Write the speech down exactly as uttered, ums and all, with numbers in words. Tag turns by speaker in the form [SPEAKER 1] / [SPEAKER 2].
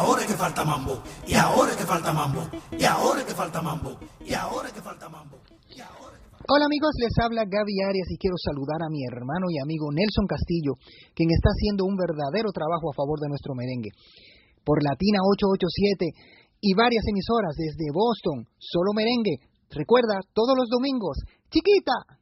[SPEAKER 1] Ahora es que falta mambo, y ahora es que falta mambo, y ahora es que falta mambo, y ahora es que falta mambo.
[SPEAKER 2] Hola amigos, les habla Gaby Arias y quiero saludar a mi hermano y amigo Nelson Castillo, quien está haciendo un verdadero trabajo a favor de nuestro merengue. Por Latina ochocientos ochenta y siete y varias emisoras desde Boston, solo merengue. Recuerda, todos los domingos, chiquita.